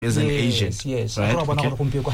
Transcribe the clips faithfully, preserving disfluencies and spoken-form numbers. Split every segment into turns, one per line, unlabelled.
as an
yes,
agent.
Yes,
right?
Okay.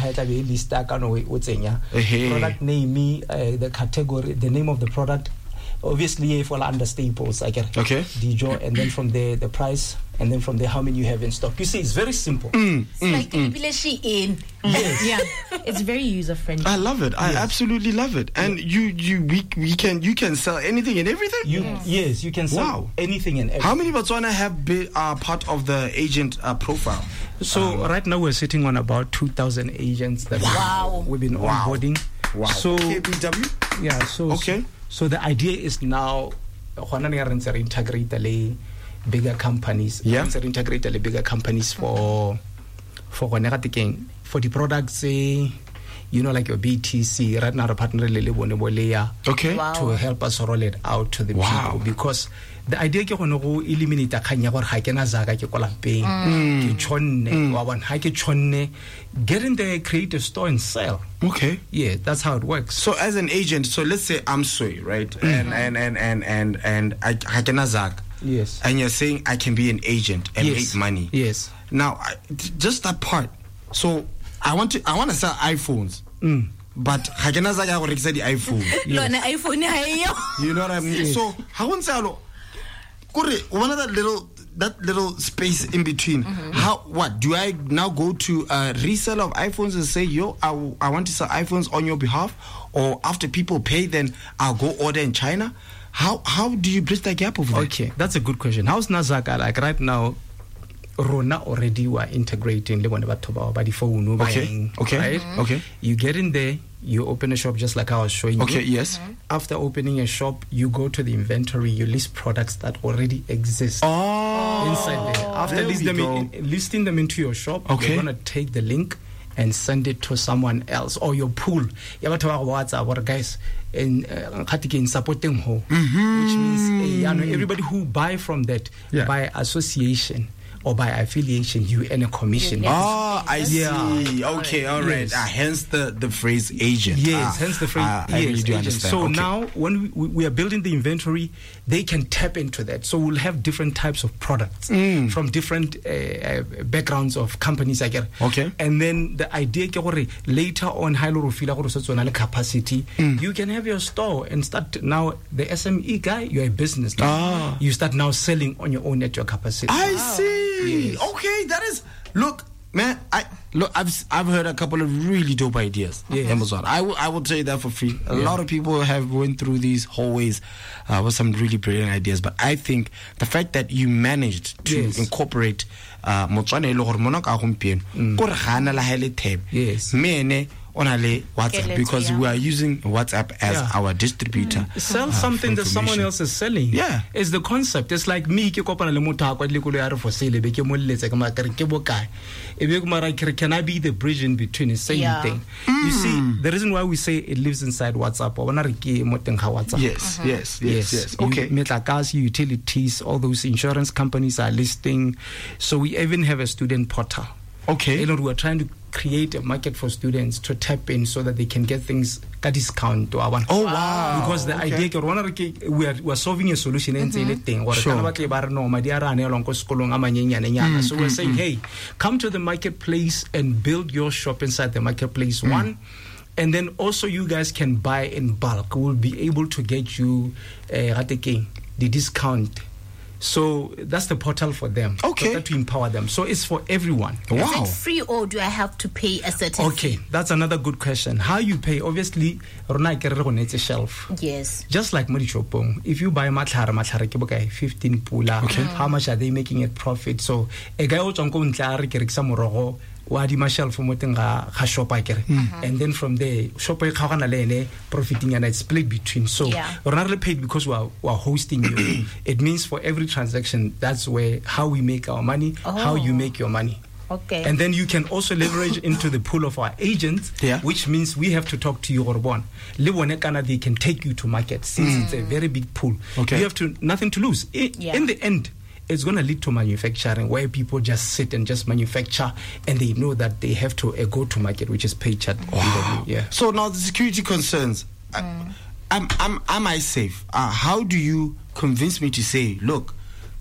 Hey.
Product name, uh, the category, the name of the product. Obviously, if all under staples, I get
okay.
Dijo, and then from there the price, and then from there how many you have in stock. You see, it's very simple.
Mm,
it's
mm,
like
mm.
in.
Yes.
Yeah, it's very user friendly.
I love it. I
yes.
absolutely love it. And you, you, we, we can, you can sell anything and everything.
You, yes. yes, you can sell
wow.
anything and everything.
How many Botswana have been uh, part of the agent uh, profile?
So
um,
right now we're sitting on about two thousand agents that
wow.
we've been
wow.
onboarding.
Wow.
So
K B W.
Yeah. So
okay.
So, so the idea is now. Integrate the bigger companies.
Yeah.
Integrate the bigger companies for for for the products. Uh, you know, like your B T C. Right now, the partner
okay.
Wow.
to help us roll it out to the
wow.
people because the idea is to eliminate the kanya gore ha kena zaga ke kola peng ke chonne wa bona ha ke chonne get in the creative store and sell.
Okay.
Yeah, that's how it works.
So as an agent, so let's say I'm Soy, right? Mm-hmm. And and and and and and I I can zag.
Yes.
And you're saying I can be an agent and
yes.
make money.
Yes.
Now, I, just that part. So I want to I want to sell iPhones.
Mm.
But I can zag I already said the iPhone.
iPhone.
You know what I mean?
Yes.
So how one say one of that little that little space in between. Mm-hmm. How what do I now go to a reseller of iPhones and say, yo, I, w- I want to sell iPhones on your behalf, or after people pay, then I'll go order in China? How how do you bridge that gap over there?
Okay, that's a good question. How's Nazaka like right now? Rona already were integrating the one about by the phone.
Okay. Okay.
Right?
Mm-hmm. Okay.
You get in there, you open a shop just like I was showing
okay,
you.
Okay, yes.
Mm-hmm. After opening a shop, you go to the inventory, you list products that already exist
oh,
inside there. After
there
list them in, listing them into your shop,
okay.
you're going to take the link and send it to someone else or your pool. You have to WhatsApp guys in uh, supporting ho,
mm-hmm.
which means uh, you know, everybody who buy from that
yeah.
by association or by affiliation, you earn a commission.
Yes. Oh, I
yeah.
see. Okay, all right.
Yes.
Uh, hence the, the phrase agent.
Yes,
ah,
hence the phrase.
Uh,
yes,
I really do
agent.
understand.
So
okay.
now, when we, we are building the inventory, they can tap into that. So we'll have different types of products
mm.
from different uh, uh, backgrounds of companies. I get.
Okay.
And then the idea is later on, capacity, mm. you can have your store and start now. The S M E guy, you're a business. Now.
Ah.
You start now selling on your own at your capacity.
I wow. see. Yes. Okay, that is. Look, man. I look. I've I've heard a couple of really dope ideas.
Yeah.
Amazon. I will I will tell you that for free. A
yeah.
lot of people have went through these hallways uh, with some really brilliant ideas. But I think the fact that you managed to
yes.
incorporate Motswana ile gore mona ka gompieno go re gana la hele tab.
Yes.
Mene on WhatsApp because
yeah.
we are using WhatsApp as yeah. our distributor.
Mm. Sell uh, something that someone else is selling.
Yeah,
it's the concept. It's like me. Ke kopana le motho a kwa le kulo ya re for sale be ke mo letse ka ma kere ke bokae e be kumara kere can I be the bridge in between the same
yeah.
thing.
Mm.
You see, the reason why we say it lives inside WhatsApp or re ke mo teng ga WhatsApp.
Yes, uh-huh. yes, yes, yes, yes. Okay.
Metlakase, utilities, all those insurance companies are listing. So we even have a student portal.
Okay.
You know, we are trying to create a market for students to tap in so that they can get things at discount to our.
Oh wow!
Because the okay. idea we are we are solving a solution in mm-hmm. thing. Sure.
Mm,
so we're
mm,
saying,
mm.
hey, come to the marketplace and build your shop inside the marketplace. Mm. One. And then also you guys can buy in bulk. We'll be able to get you uh, the discount. So that's the portal for them.
Okay.
So to empower them. So it's for everyone.
Wow.
Is it free or do I have to pay a certain
Okay,
fee?
that's another good question. How you pay? Obviously, it's a shelf.
Yes.
Just like Morichopong. If you buy matlhare, matlhare ke bokae fifteen pula.
Okay.
How much are they making it profit? So a guy o tsonko ntlare ke rekisa morogo wa di shelf mo teng ga ga shop a kere. And then from there shop e khagana le ene profiting and it's split between. So
yeah.
we're not really paid because we are, we are hosting you. It means for every transaction that's where how we make our money,
oh.
how you make your money.
Okay.
And then you can also leverage into the pool of our agents,
yeah.
which means we have to talk to you, Orbon. They can take you to market since mm. it's a very big pool.
Okay.
You have to nothing to lose. I,
yeah.
In the end, it's going to lead to manufacturing where people just sit and just manufacture and they know that they have to uh, go to market, which is paid chat.
Wow.
Yeah.
So now the security concerns. Mm. Am, am, am I safe? Uh, how do you convince me to say, look,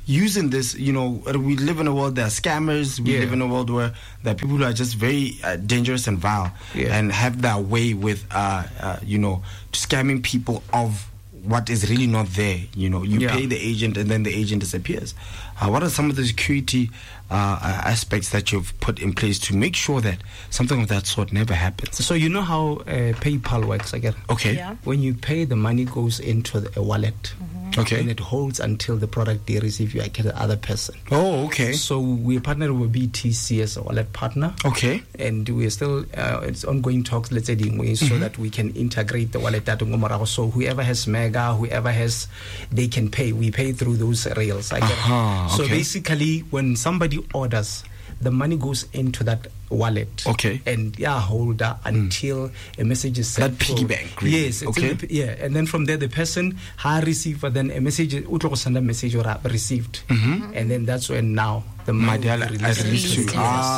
using this, you know, we live in a world there are scammers. We
Yeah.
live in a world where there are people who are just very uh, dangerous and vile,
Yeah.
and have their way with, uh, uh, you know, scamming people of what is really not there. You know, you
Yeah.
pay the agent and then the agent disappears. Uh, what are some of the security uh, uh, aspects that you've put in place to make sure that something of that sort never happens?
So you know how uh, PayPal works again?
Okay.
Yeah.
When you pay, the money goes into the, a wallet.
Okay.
And it holds until the product they receive you get the other person.
Oh, okay.
So we partnered with B T C as a wallet partner.
Okay.
And we are still, uh, it's ongoing talks, let's say, in ways so that we can integrate the wallet that ngomarago. So whoever has Mega, whoever has, they can pay. We pay through those rails. I get it.
Aha,
So
okay.
basically, when somebody orders, the money goes into that wallet.
Okay.
And yeah, holder until a message is sent.
That piggy
to-
bank, really.
Yes. It's
Okay.
in the, yeah. And then from there, the person ha receive, but then a message, utlo send a message or a received. And then that's when now the money
Madela,
will be
I
released.
released you.
Released.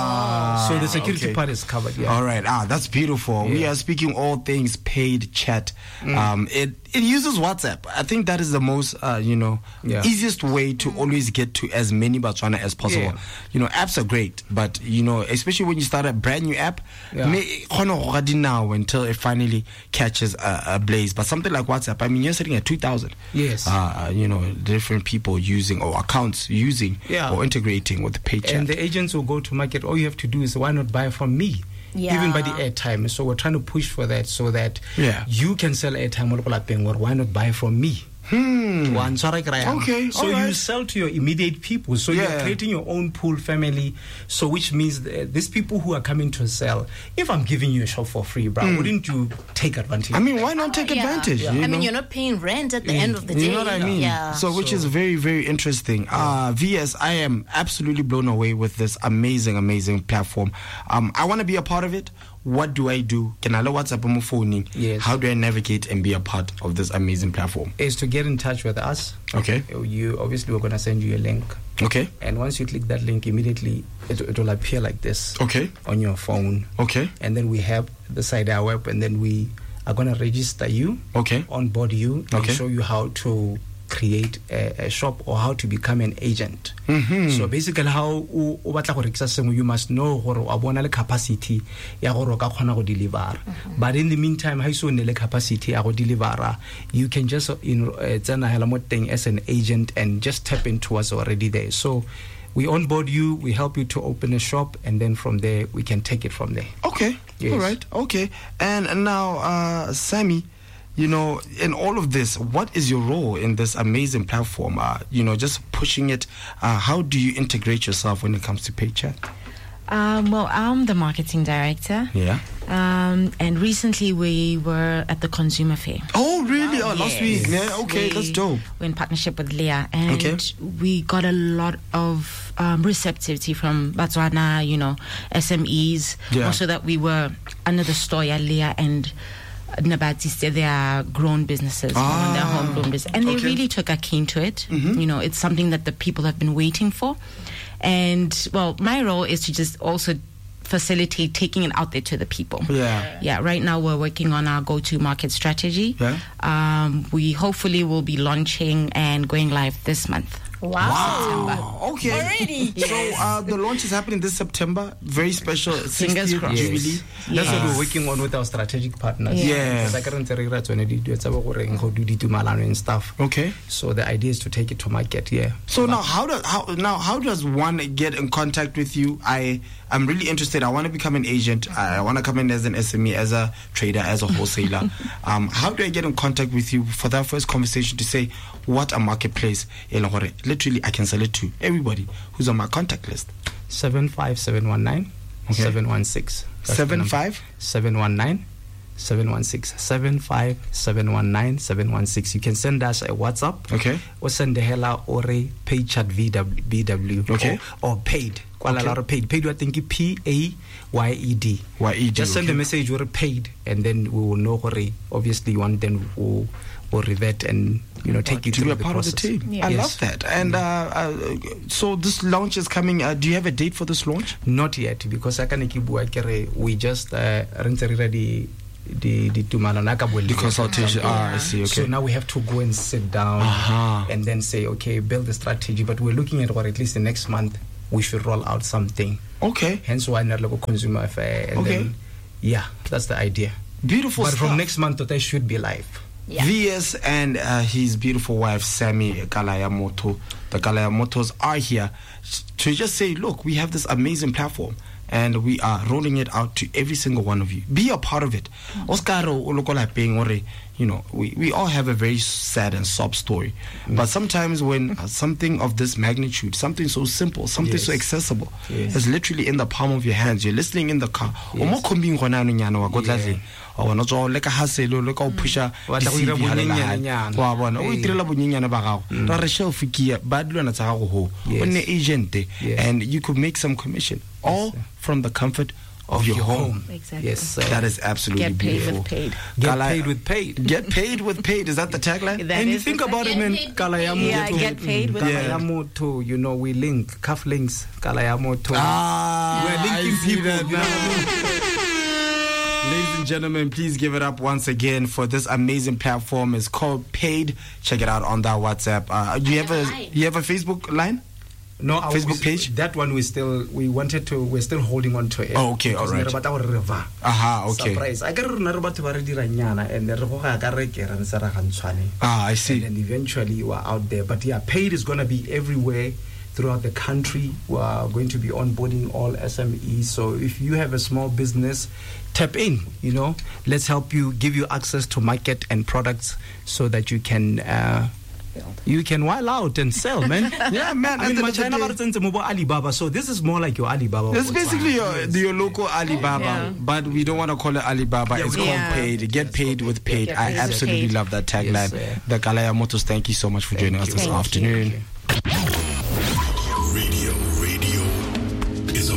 Ah,
So the security
okay.
part is covered. Yeah.
All right. Ah, that's beautiful. We
Yeah.
are speaking all things paid chat. Um, it it uses WhatsApp. I think that is the most, uh, you know,
Yeah.
easiest way to always get to as many Botswana as possible.
Yeah.
You know, apps are great, but you know, especially when you start a brand new app,
Yeah.
may- kgona go ready now until it finally catches a, a blaze. But something like WhatsApp, I mean, you're sitting at two thousand.
Yes.
Uh, you know, different people using or accounts using
Yeah.
or integrating with the paid chat.
And the agents will go to market. All you have to do is why not buy from me?
Yeah.
Even by the airtime. So we're trying to push for that so that
Yeah.
you can sell airtime or why not buy from me?
Hmm.
One, sorry, Graham.
Okay,
So
alright.
you sell to your immediate people. So
Yeah.
you're creating your own pool family. So which means that these people who are coming to sell, if I'm giving you a shop for free, bro, wouldn't you take advantage?
Hmm. I mean, why not take
Yeah.
advantage?
I
you
mean,
know?
you're not paying rent at the end of the day.
You know what I mean?
Yeah.
So, which
So-
is very, very interesting. Uh, V S, I am absolutely blown away with this amazing, amazing platform. Um, I want to be a part of it. What do I do? Can I know WhatsApp on my phone?
Yes.
How do I navigate and be a part of this amazing platform?
is to get in touch with us.
Okay.
You obviously we're gonna send you a link.
Okay.
And once you click that link, immediately it, it will appear like this
Okay.
on your phone.
Okay.
And then we have the side our web, and then we are going to register you,
Okay.
onboard you, and
Okay.
show you how to create a, a shop or how to become an agent.
Mhm.
So basically, how o o batla go rekisa sengwe, you must know gore wa bona le capacity ya gore o ka kgona go deliver. But in the meantime, ha iso ne le capacity ya go deliver, you can just you know uh, tsena hela mo teng as an agent and just tap into what's already there. So we onboard you, we help you to open a shop, and then from there we can take it from there.
Okay.
Yes.
All right. Okay. And, and now, uh, Sammy, you know, in all of this, what is your role in this amazing platform? Uh, you know, just pushing it. Uh, how do you integrate yourself when it comes to PayChat?
Um, well, I'm the marketing director.
Yeah.
Um, and recently we were at the consumer fair.
Oh, really? Oh, last
Yes.
week. Yeah. Okay,
We-
that's dope.
We're in partnership with Leah, and
Okay.
we got a lot of um, receptivity from Botswana, you know, S M Es.
Yeah.
Also, that we were under the store, yeah, Leah and Nabati said they are grown businesses, you know,
Ah,
they're homegrown business, and they
okay.
really took a keen to it.
Mhm.
You know, it's something that the people have been waiting for, and well, my role is to just also facilitate taking it out there to the people.
Yeah.
Yeah, right now we're working on our go-to-market strategy.
Yeah.
Um, we hopefully will be launching and going live this month.
Wow. Okay.
Already?
So uh, the launch is happening this September. Very special.
Fingers
sixtieth
crossed.
Jubilee.
That's what
Yes.
we're working on with our strategic partners.
Yeah.
Because I can't re ra tsone di- di- tsa bo gore go do ditumalano and stuff.
Okay.
So the idea is to take it to market. Yeah.
So now, how does how now how does one get in contact with you? I I'm really interested. I want to become an agent. I want to come in as an S M E, as a trader, as a wholesaler. um, how do I get in contact with you for that first conversation to say what a marketplace? eh, le gore Literally, I can sell it to everybody who's on my contact list.
seven five seven one nine
Okay.
seven one six.
Seven five.
seven one nine seven one six. seven five seven one nine seven one six. You can send us a WhatsApp.
Okay.
Or send the hela or a PayChat V W, B W.
Okay.
Or, or paid. Kuala
Okay.
Lumpur paid. Paid, I think P A Y E D.
Y E D,
Just send
okay.
a message or paid, and then we will know where obviously you want, then we'll, we'll revert and you know take you
To
through
be a
the
part
process.
of the team.
Yeah.
I
Yes.
love that. And uh, uh, so this launch is coming. Uh, do you have a date for this launch?
Not yet, because I can keep working. We just uh, rent ready the the
the consultation. Ah, I see. Okay.
So now we have to go and sit down
uh-huh.
and then say, okay, build a strategy. But we're looking at what at least the next month we should roll out something.
Okay.
Hence why not local consumer affair. And
okay.
Then, yeah, that's the idea.
Beautiful
but
stuff.
From next month, they should be live.
Yeah.
V S and uh, his beautiful wife Sammy Kalayamoto, the Kalayamotos are here to just say, look, we have this amazing platform and we are rolling it out to every single one of you. Be a part of it. Oscar, you know, we, we all have a very sad and sob story. Mm. But sometimes when uh, something of this magnitude, something so simple, something yes. so accessible, yes. is literally in the palm of your hands, you're listening in the car. Yes. Yeah. Wa no tso le ka haselo le ka o pusha wa tla go ira bonyenyana wa bona o itirela bonyenyana ba gago ra re shelf kia ba dilwana tsa gago ho o ne agent and you could make some commission all from the comfort of, of your, your home. home.
Exactly.
Yes, sir.
That is absolutely
Get paid
beautiful.
with paid.
Get paid with paid.
Get paid with paid. Is that the tagline?
And you think about it, man. Kalayamoto.
Yeah, get paid with
Kalayamoto. You know, we link cuff links. Kalayamoto.
Ah,
we're linking people.
Ladies and gentlemen, please give it up once again for this amazing platform. It's called Paid. Check it out on that WhatsApp. Uh, do you have a you have a Facebook line?
No,
Facebook
we,
page.
That one we still we wanted to. We're still holding on to it.
Oh, okay, all right. Aha, okay.
Surprise. I got and
Ah, I see.
And then eventually we're out there. But yeah, Paid is gonna be everywhere throughout the country. We are going to be onboarding all S M Es. So if you have a small business, tap in, you know, let's help you, give you access to market and products so that you can uh, you can while out and sell, man.
Yeah, man.
I mean, Alibaba, so this is more like your Alibaba.
It's basically your, your local Alibaba, yeah. But we don't want to call it Alibaba. Yeah, it's called yeah. Paid. Get paid with paid. I absolutely paid. love that tagline. Yes, the Kalayamotos, thank you so much for joining thank us this you. afternoon.